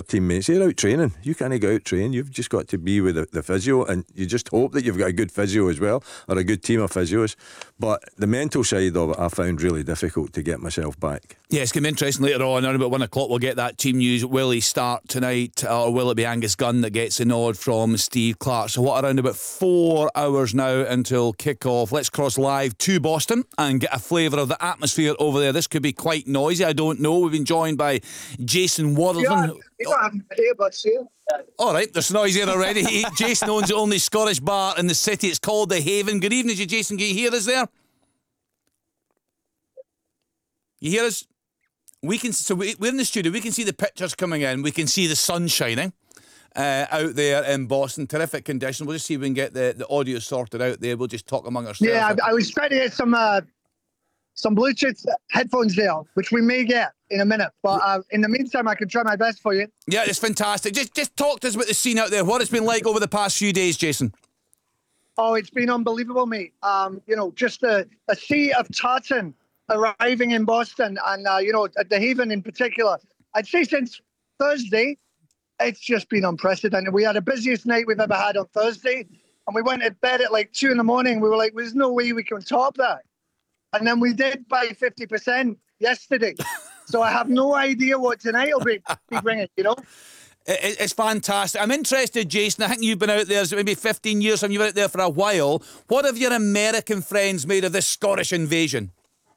teammates. They're out training. You can't go out training. You've just got to be with the physio, and you just hope that you've got a good physio as well, or a good team of physios. But the mental side of it I found really difficult to get myself back. Yeah, it's going to be interesting later on. Around about 1 o'clock we'll get that team news. Will he start tonight, or will it be Angus Gunn that gets a nod from Steve Clarke? So what, around about 4 hours now until kick-off. Let's cross live to Boston and get a flavour of the atmosphere over there. This could be quite noisy, I don't know. We've been joined by Jason Waddleton. Alright, there's noise here already. Jason owns the only Scottish bar in the city. It's called The Haven. Good evening to you, Jason. Can you hear us there? You hear us? We're in the studio. We can see the pictures coming in. We can see the sun shining out there in Boston. Terrific conditions. We'll just see if we can get the audio sorted out there. We'll just talk among ourselves. Yeah, I was trying to get some Bluetooth headphones there, which we may get in a minute. But in the meantime, I can try my best for you. Yeah, it's fantastic. Just talk to us about the scene out there. What it's been like over the past few days, Jason. Oh, it's been unbelievable, mate. Just a sea of tartan arriving in Boston, and at the Haven in particular. I'd say since Thursday, it's just been unprecedented. We had the busiest night we've ever had on Thursday, and we went to bed at like 2 a.m. We were like, there's no way we can top that. And then we did by 50% yesterday. So I have no idea what tonight will be bringing, It's fantastic. I'm interested, Jason. I think you've been out there maybe 15 years and you've been out there for a while. What have your American friends made of this Scottish invasion?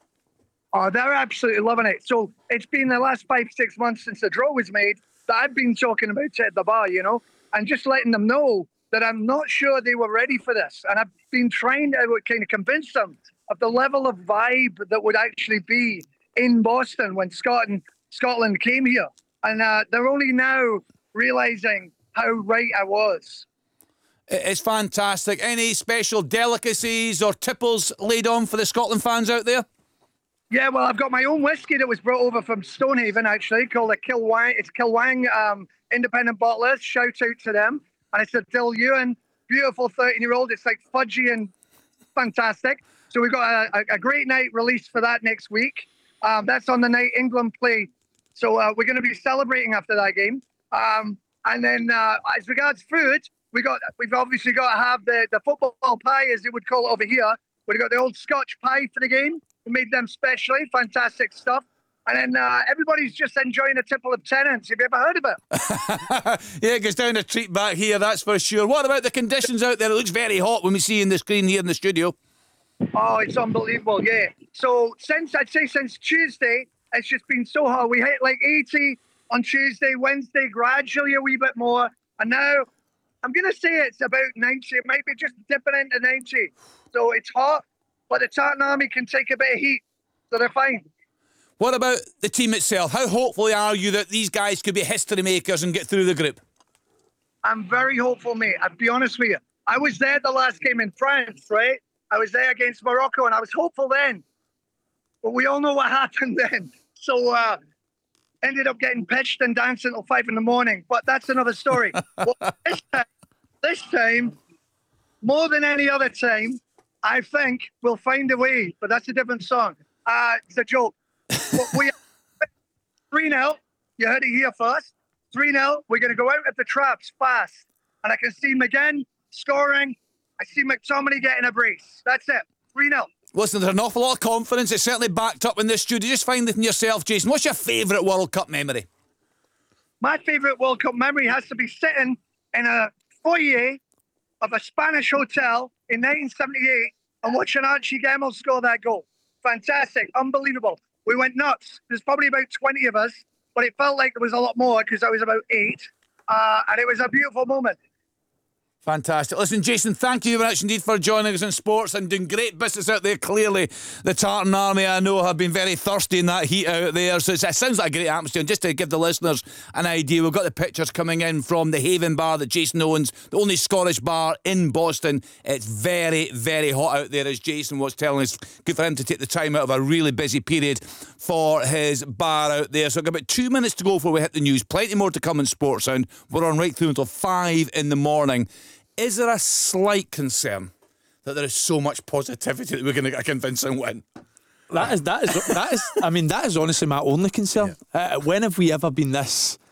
Oh, they're absolutely loving it. So it's been the last 5-6 months since the draw was made that I've been talking about it at the bar, and just letting them know that I'm not sure they were ready for this. And I've been trying to kind of convince them of the level of vibe that would actually be in Boston when Scotland came here. And they're only now realising how right I was. It's fantastic. Any special delicacies or tipples laid on for the Scotland fans out there? Yeah, well, I've got my own whiskey that was brought over from Stonehaven, actually, called a Kilwang. It's Kilwang independent bottlers. Shout out to them. And it's a Dill Ewan, beautiful 13-year-old. It's like fudgy and fantastic. So we've got a great night released for that next week. That's on the night England play. So we're going to be celebrating after that game. And then as regards food, we've obviously got to have the football pie, as they would call it over here. We've got the old Scotch pie for the game. We made them specially. Fantastic stuff. And then everybody's just enjoying a tipple of Tennent's. Have you ever heard of it? Yeah, it goes down a treat back here, that's for sure. What about the conditions out there? It looks very hot when we see in the screen here in the studio. Oh, it's unbelievable, yeah. So since Tuesday, it's just been so hot. We hit like 80 on Tuesday, Wednesday, gradually a wee bit more. And now I'm going to say it's about 90. It might be just dipping into 90. So it's hot, but the Tartan Army can take a bit of heat, so they're fine. What about the team itself? How hopeful are you that these guys could be history makers and get through the group? I'm very hopeful, mate. I'll be honest with you. I was there the last game in France, right? I was there against Morocco, and I was hopeful then. But we all know what happened then. So ended up getting pitched and dancing until 5 a.m. But that's another story. Well, this time, more than any other time, I think we'll find a way. But that's a different song. It's a joke. But we 3-0. You heard it here first. 3-0. We're going to go out at the traps fast. And I can see McGinn scoring. I see McTominay getting a brace. That's it. 3-0. Listen, there's an awful lot of confidence. It's certainly backed up in this studio. Just find it in yourself, Jason. What's your favourite World Cup memory? My favourite World Cup memory has to be sitting in a foyer of a Spanish hotel in 1978 and watching Archie Gemmill score that goal. Fantastic. Unbelievable. We went nuts. There's probably about 20 of us, but it felt like there was a lot more because I was about 8. And it was a beautiful moment. Fantastic. Listen, Jason, thank you very much indeed for joining us in sports and doing great business out there. Clearly, the Tartan Army, I know, have been very thirsty in that heat out there. So it sounds like a great atmosphere. And just to give the listeners an idea, we've got the pictures coming in from the Haven Bar that Jason owns, the only Scottish bar in Boston. It's very, very hot out there, as Jason was telling us. Good for him to take the time out of a really busy period for his bar out there. So we've got about 2 minutes to go before we hit the news. Plenty more to come in Sports Sound. We're on right through until 5 in the morning. Is there a slight concern that there is so much positivity that we're going to get a convincing win? That is. I mean, that is honestly my only concern. Yeah. When have we ever been this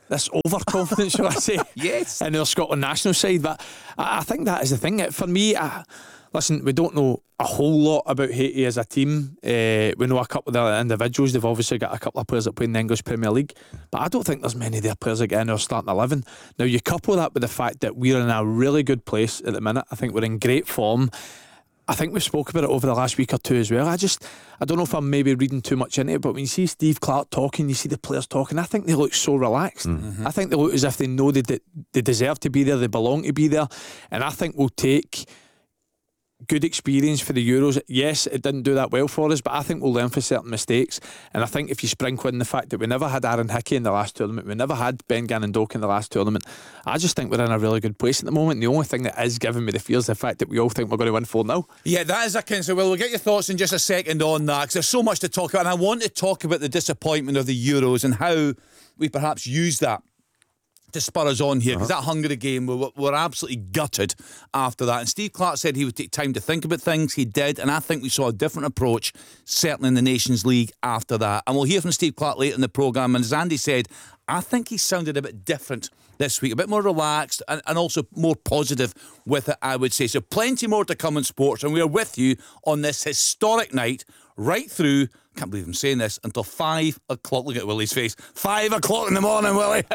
this overconfidence, shall I say? Yes. In their Scotland national side. But I think that is the thing. For me, listen, we don't know a whole lot about Haiti as a team. We know a couple of the individuals. They've obviously got a couple of players that play in the English Premier League, but I don't think there's many of their players that get in our starting 11. Now, you couple that with the fact that we're in a really good place at the minute. I think we're in great form. I think we've spoke about it over the last week or two as well. I don't know if I'm maybe reading too much into it, but when you see Steve Clarke talking, you see the players talking, I think they look so relaxed. I think they look as if they know they deserve to be there, they belong to be there, and I think we'll take good experience for the Euros. Yes, it didn't do that well for us, but I think we'll learn from certain mistakes. And I think if you sprinkle in the fact that we never had Aaron Hickey in the last tournament, we never had Ben Gannon-Doak in the last tournament, I just think we're in a really good place at the moment. And the only thing that is giving me the fear is the fact that we all think we're going to win 4-0. Yeah, that is a concern. Well, we'll get your thoughts in just a second on that, because there's so much to talk about, and I want to talk about the disappointment of the Euros and how we perhaps use that to spur us on here, because that Hungary game, we're absolutely gutted after that. And Steve Clarke said he would take time to think about things. He did, and I think we saw a different approach, certainly in the Nations League after that. And we'll hear from Steve Clarke later in the programme. And as Andy said, I think he sounded a bit different this week, a bit more relaxed and also more positive with it, I would say. So plenty more to come in sports, and we are with you on this historic night right through, can't believe I'm saying this, until 5 o'clock. Look at Willie's face. 5 o'clock in the morning, Willie.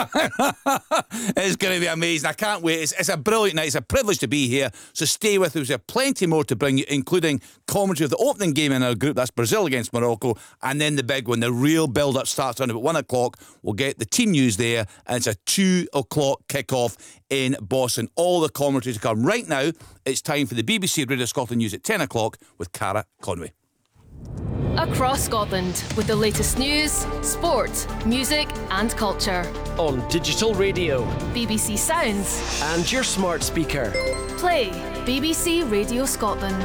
It's going to be amazing. I can't wait. It's a brilliant night. It's a privilege to be here. So stay with us. We have plenty more to bring you, including commentary of the opening game in our group. That's Brazil against Morocco. And then the big one, the real build-up, starts around about 1 o'clock. We'll get the team news there. And it's a 2 o'clock kick-off in Boston. All the commentary to come. Right now, it's time for the BBC Radio Scotland News at 10 o'clock with Cara Conway. Across Scotland with the latest news, sport, music and culture. On digital radio, BBC Sounds and your smart speaker. Play BBC Radio Scotland.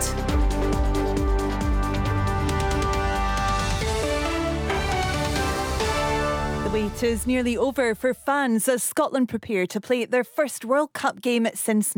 The wait is nearly over for fans as Scotland prepare to play their first World Cup game since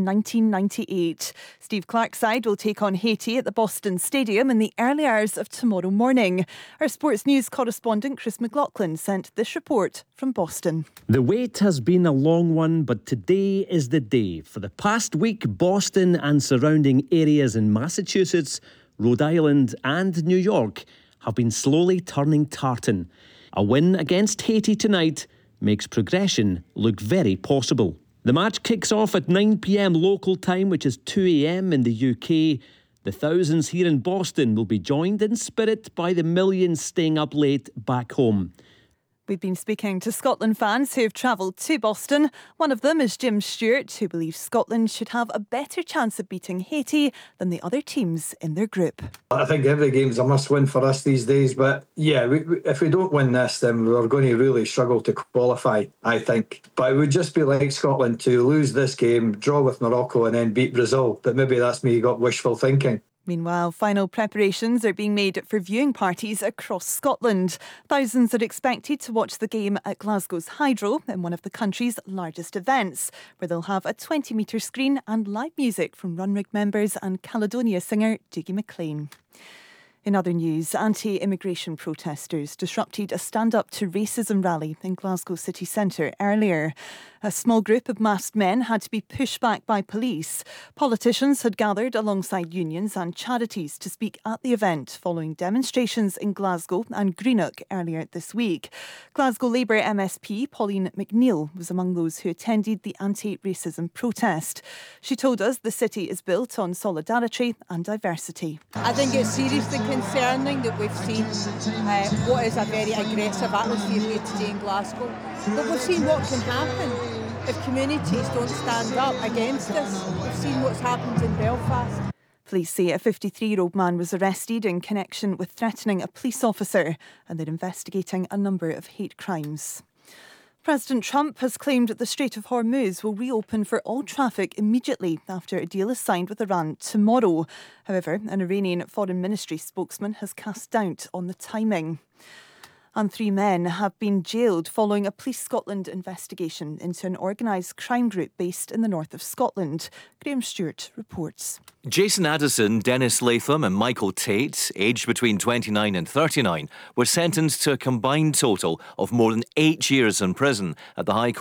1998. Steve Clarke's side will take on Haiti at the Boston Stadium in the early hours of tomorrow morning. Our sports news correspondent Chris McLaughlin sent this report from Boston. The wait has been a long one, but today is the day. For the past week, Boston and surrounding areas in Massachusetts, Rhode Island and New York have been slowly turning tartan. A win against Haiti tonight makes progression look very possible. The match kicks off at 9 p.m. local time, which is 2 a.m. in the UK. The thousands here in Boston will be joined in spirit by the millions staying up late back home. We've been speaking to Scotland fans who have travelled to Boston. One of them is Jim Stewart, who believes Scotland should have a better chance of beating Haiti than the other teams in their group. I think every game's a must-win for us these days, but yeah, if we don't win this, then we're going to really struggle to qualify, I think. But it would just be like Scotland to lose this game, draw with Morocco and then beat Brazil. But maybe that's me got wishful thinking. Meanwhile, final preparations are being made for viewing parties across Scotland. Thousands are expected to watch the game at Glasgow's Hydro, in one of the country's largest events, where they'll have a 20-metre screen and live music from Runrig members and Caledonia singer Dougie MacLean. In other news, anti-immigration protesters disrupted a stand-up to racism rally in Glasgow city centre earlier. A small group of masked men had to be pushed back by police. Politicians had gathered alongside unions and charities to speak at the event following demonstrations in Glasgow and Greenock earlier this week. Glasgow Labour MSP Pauline McNeill was among those who attended the anti-racism protest. She told us the city is built on solidarity and diversity. I think it's seriously concerning that we've seen what is a very aggressive atmosphere here today in Glasgow. But we've seen what can happen if communities don't stand up against us. We've seen what's happened in Belfast. Police say a 53-year-old man was arrested in connection with threatening a police officer, and they're investigating a number of hate crimes. President Trump has claimed that the Strait of Hormuz will reopen for all traffic immediately after a deal is signed with Iran tomorrow. However, an Iranian Foreign Ministry spokesman has cast doubt on the timing. And 3 men have been jailed following a Police Scotland investigation into an organised crime group based in the north of Scotland. Graham Stewart reports. Jason Addison, Dennis Latham and Michael Tate, aged between 29 and 39, were sentenced to a combined total of more than 8 years in prison at the High Court